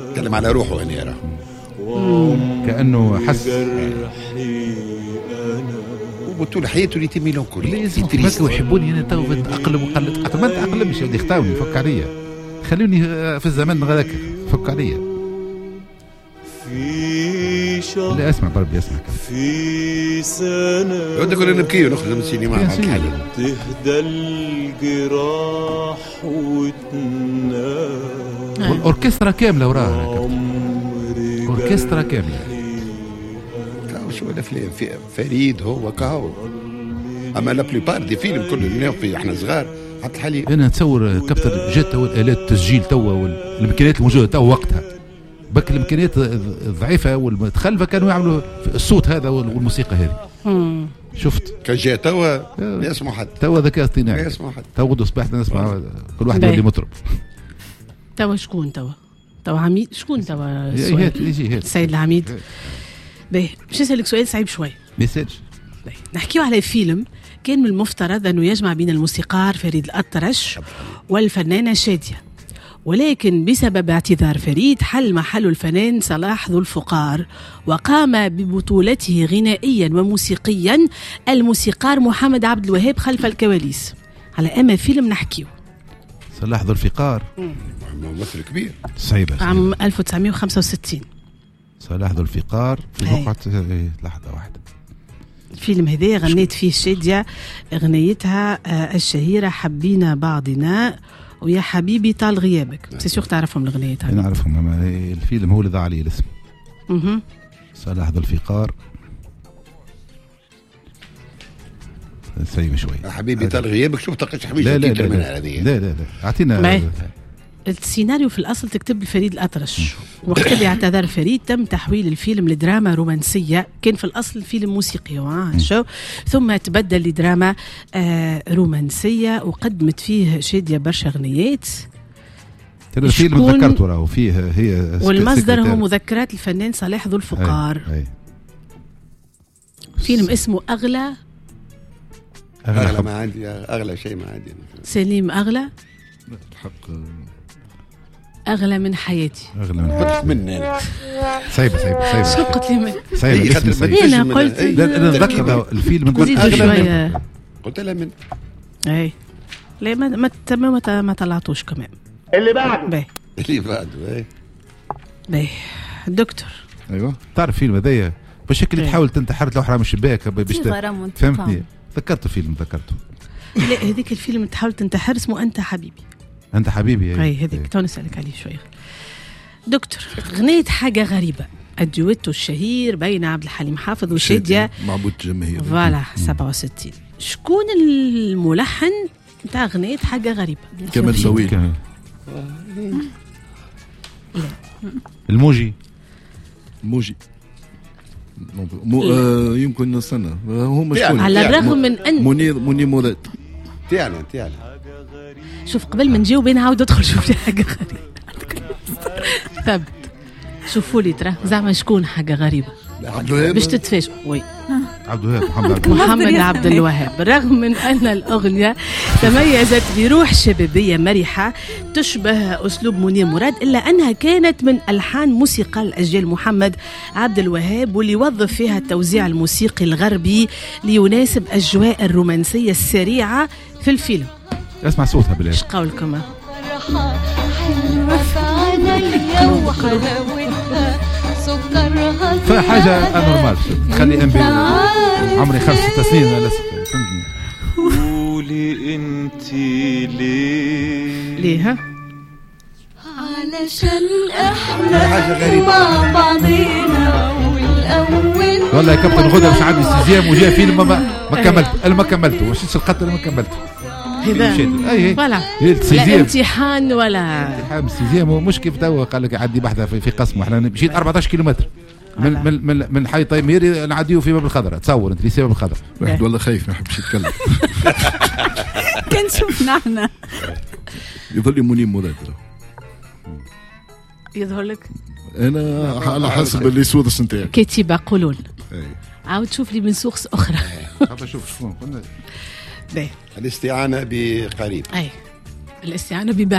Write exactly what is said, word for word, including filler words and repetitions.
تكلم على روحه أنا يرى كأنه حس وطول حياته اللي تميلون كل لازم يحبوني أنا تو أتأقلم وقلت أقلم ما تأقلمش يا ودي اختاوني فك عليا خلوني في الزمان غذاك فك عليا لا اسمع بربي اسمع في سنة يقول كنا نبكي ونخرج من السينما مع الحالي تهدى الجراح وتنام والأوركسترا كاملة وراها أوركسترا كاملة كاو شو الأفلام في فريد هو كاو أما لا بليبار دي فيلم كله اللي في احنا صغار حتى الحالي أنا نتصور كابتن جات توا الآلات التسجيل توا والإمكانيات الموجودة توا وقتها بك الامكانيات الضعيفه والمتخلفه كانوا يعملوا الصوت هذا والموسيقى هذه شفت كان جاء توا لا يسمع حد توا ذكاء اصطناعي لا يسمع حد توا غدو صباح نسمع كل واحد يولي مطرب توا شكون توا توا عميد شكون توا هات يجي هات السيد العميد باهي باش نسالك سؤال صعيب شوي ميساج نحكيو على فيلم كان من المفترض انه يجمع بين الموسيقار فريد الأطرش والفنانه شاديه ولكن بسبب اعتذار فريد حل محل الفنان صلاح ذو الفقار وقام ببطولته غنائيا وموسيقيا الموسيقار محمد عبد الوهاب خلف الكواليس على أما فيلم نحكيه صلاح ذو الفقار ممثل كبير صعيبة عام ألف وتسعمائة وخمسة وستين صلاح ذو الفقار في موقع لحظة واحدة الفيلم هذا غنيت فيه شادية غنيتها الشهيرة حبينا بعضنا ويا حبيبي طال غيابك سيسيوخ تعرفهم الغنيات أنا أعرفهم أما الفيلم هو اللي ضاع عليه الاسم اها صلاح ذو الفقار سيب شوي يا حبيبي طال غيابك شوف تلقاش حبيبي لا لا لا لا, لا لا لا أعطينا السيناريو في الأصل تكتب فريد الأطرش وقت اللي اعتذر فريد تم تحويل الفيلم لدراما رومانسية كان في الأصل الفيلم موسيقي شو ثم تبدل لدراما آه رومانسية وقدمت فيه شادية برشا غنيات الفيلم ذكرته راهو فيه هي والمصدر هو مذكرات الفنان صلاح ذو الفقار أي. أي. فيلم اسمه أغلى أغلى, أغلى ما عندي أغلى شيء ما عندي سليم أغلى الحق أغلى من حياتي أغلى من حياتي مني سايبة سايبة سايبة شو قلت لي سايبة أنا قلت أنا نتذكر الفيلم قلت أغلى قلت لها من أي لا ما ما ما ما طلعتوش كمان اللي بعده باهي اللي بعده باهي باهي دكتور أيوة تعرف فيلم هذايا بشكل تحاول تنتحر لوحة من الشباك باش فهمتني ذكرت فيلم ذكرته لا هذيك الفيلم تحاول تنتحر اسمه أنت حبيبي أنت حبيبي هاي هذيك تو نسألك عليه شوية دكتور غنيت حاجة غريبة الدويتو الشهير بين عبد الحليم حافظ وشادية معبود جماهير فوالا سبعة وستين شكون الملحن نتاع غنيت حاجة غريبة كمال سويل الموجي موجي مو آه يمكن نستنى هم شكون على الرغم من أن منير منير مراد تيانا تيانا شوف قبل ما نجاوب انا عاود ادخل شوف لي حاجه غريبه ثبت شوفوا لي ترى زعما شكون حاجه غريبه باش تتفاجئوا وي عبد الوهاب محمد محمد عبد الوهاب بالرغم من ان الاغنيه تميزت بروح شبابيه مرحه تشبه اسلوب منير مراد الا انها كانت من الحان موسيقى الاجيال محمد عبد الوهاب واللي وظف فيها التوزيع الموسيقي الغربي ليناسب اجواء الرومانسيه السريعه في الفيلم. اسمع صوتها بالله. ايش قولكم؟ فحاجة أنورمال خلي أنبي عمري خمس ست سنين لسه فهمتني. قولي أنت ليه ليه علشان احنا مع بعضينا والأول والله يا كابتن غدا مش عندي استزيام وجاء فيلم ما ما كملت أنا ما كملته وش القتل ما كملته هذا اي ولا لا امتحان ولا امتحان استزيام مش كيف توا قال لك عدي بحثه في, في قسم احنا مشيت أربعة عشر كيلومتر من من من, من حي طيميري نعديه في باب الخضراء تصور انت في باب الخضراء واحد والله خايف ما يحبش يتكلم كان شفنا احنا يظل لي منير مراد يظهر لك انا على حسب اللي سود السنتين كاتبه قولون عاود شوف لي من سوقس اخرى خاطر شوف شكون قلنا الاستعانه بقريب اي الاستعانه ببعيد